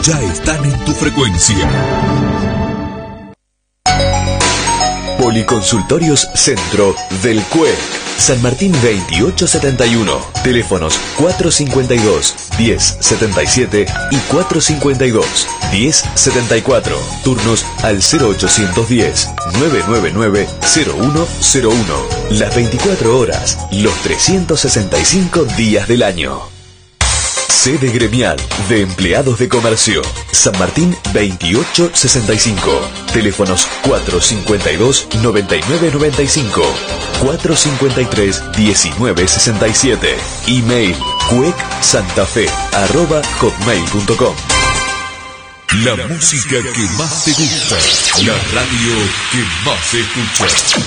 ya están en tu frecuencia. Policonsultorios Centro del CUEC. San Martín 2871. Teléfonos 452-1077 y 452-1074. Turnos al 0810-999-0101. Las 24 horas, los 365 días del año. Sede gremial de empleados de comercio. San Martín 2865. Teléfonos 452-9995. 453-1967. Email cuecsantafe@hotmail.com. La música que más te gusta. La radio que más escuchas.